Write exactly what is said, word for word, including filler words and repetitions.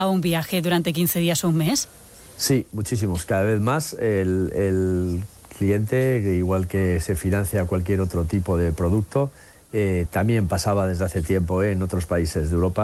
a un viaje durante quince días o un mes? Sí, muchísimos. Cada vez más el, el cliente, igual que se financia cualquier otro tipo de producto, eh, también pasaba desde hace tiempo eh, en otros países de Europa